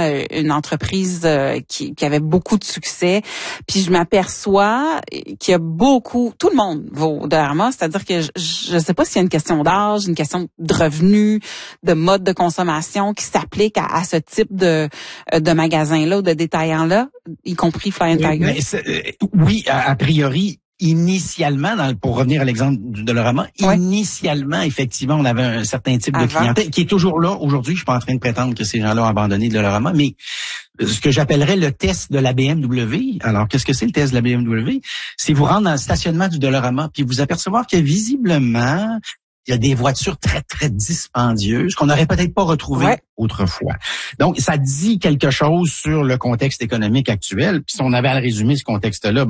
une entreprise qui avait beaucoup de succès. Puis je m'aperçois qu'il y a tout le monde va au Dollarama, c'est-à-dire que je sais pas s'il y a une question d'âge, une question de revenus, de mode de consommation qui s'applique à ce type de magasin-là ou de détaillant-là, y compris Fly and Tiger. Oui, a priori. Initialement, pour revenir à l'exemple du Dollarama, initialement, effectivement, on avait un certain type de clientèle qui est toujours là aujourd'hui. Je suis pas en train de prétendre que ces gens-là ont abandonné le Dollarama, mais ce que j'appellerais le test de la BMW. Alors, qu'est-ce que c'est le test de la BMW? C'est vous rendre dans le stationnement du Dollarama, puis vous apercevoir que visiblement, il y a des voitures très, très dispendieuses qu'on n'aurait peut-être pas retrouvées autrefois. Donc, ça dit quelque chose sur le contexte économique actuel. Puis si on avait à résumer ce contexte-là,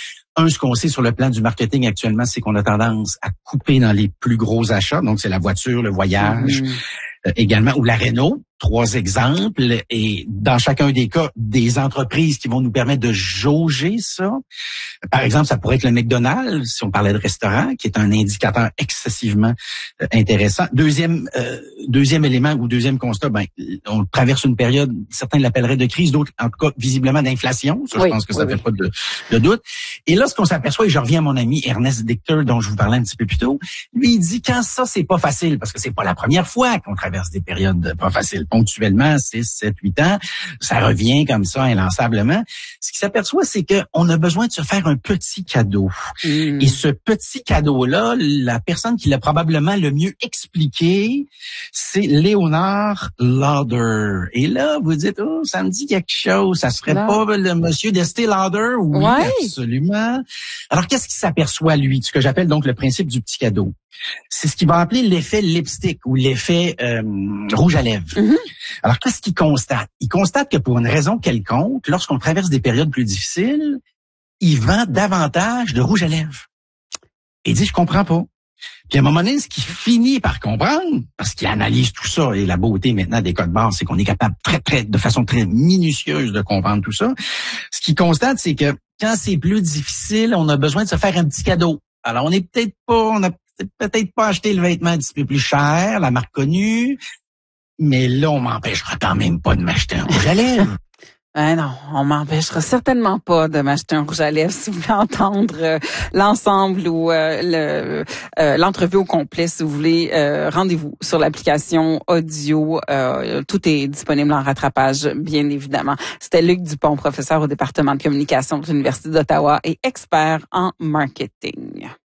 ce qu'on sait sur le plan du marketing actuellement, c'est qu'on a tendance à couper dans les plus gros achats. Donc, c'est la voiture, le voyage, également, ou la Renault. 3 exemples. Et dans chacun des cas, des entreprises qui vont nous permettre de jauger ça. Par exemple, ça pourrait être le McDonald's, si on parlait de restaurant, qui est un indicateur excessivement intéressant. Deuxième élément ou deuxième constat, on traverse une période, certains l'appelleraient de crise, d'autres, en tout cas, visiblement d'inflation. Ça, je pense que ça fait pas de doute. Et là, ce qu'on s'aperçoit, et je reviens à mon ami Ernest Dichter, dont je vous parlais un petit peu plus tôt, lui, il dit quand ça, c'est pas facile, parce que c'est pas la première fois qu'on traverse des périodes pas faciles. Ponctuellement, 6, 7, 8 ans, ça revient comme ça, inlassablement. Ce qui s'aperçoit, c'est qu'on a besoin de se faire un petit cadeau. Et ce petit cadeau-là, la personne qui l'a probablement le mieux expliqué, c'est Leonard Lauder. Et là, vous dites, ça me dit quelque chose. Ça serait pas le monsieur d'Estée Lauder? Oui, absolument. Alors, qu'est-ce qu'il s'aperçoit, lui? Ce que j'appelle donc le principe du petit cadeau. C'est ce qu'il va appeler l'effet lipstick ou l'effet rouge à lèvres. Alors, qu'est-ce qu'il constate? Il constate que pour une raison quelconque, lorsqu'on traverse des périodes plus difficiles, il vend davantage de rouge à lèvres. Et il dit, je comprends pas. Puis à un moment donné, ce qu'il finit par comprendre, parce qu'il analyse tout ça, et la beauté maintenant des codes barres, c'est qu'on est capable de façon très minutieuse de comprendre tout ça. Ce qu'il constate, c'est que quand c'est plus difficile, on a besoin de se faire un petit cadeau. Alors, on n'a peut-être pas acheté le vêtement un petit peu plus cher, la marque connue, mais là, on m'empêchera quand même pas de m'acheter un rouge à lèvres. Non, on m'empêchera certainement pas de m'acheter un rouge à lèvres. Si vous voulez entendre l'ensemble ou l'entrevue au complet, si vous voulez, rendez-vous sur l'application audio. Tout est disponible en rattrapage, bien évidemment. C'était Luc Dupont, professeur au département de communication de l'Université d'Ottawa et expert en marketing.